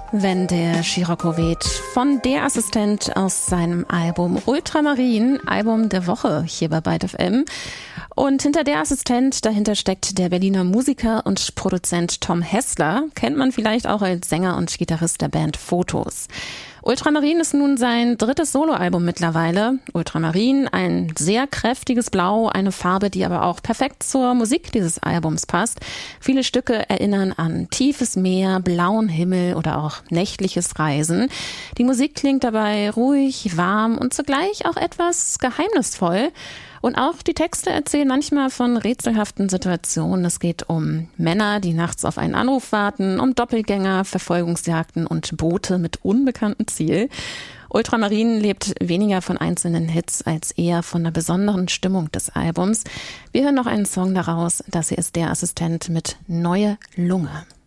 Wenn der Scirocco weht, von Der Assistent aus seinem Album Ultramarin, Album der Woche hier bei Byte FM. Und hinter Der Assistent, dahinter steckt der Berliner Musiker und Produzent Tom Hessler, kennt man vielleicht auch als Sänger und Gitarrist der Band Fotos. Ultramarin ist nun sein drittes Soloalbum mittlerweile. Ultramarin, ein sehr kräftiges Blau, eine Farbe, die aber auch perfekt zur Musik dieses Albums passt. Viele Stücke erinnern an tiefes Meer, blauen Himmel oder auch nächtliches Reisen. Die Musik klingt dabei ruhig, warm und zugleich auch etwas geheimnisvoll. Und auch die Texte erzählen manchmal von rätselhaften Situationen. Es geht um Männer, die nachts auf einen Anruf warten, um Doppelgänger, Verfolgungsjagden und Boote mit unbekanntem Ziel. Ultramarin lebt weniger von einzelnen Hits als eher von der besonderen Stimmung des Albums. Wir hören noch einen Song daraus. Das hier ist Der Assistent mit Neue Lunge.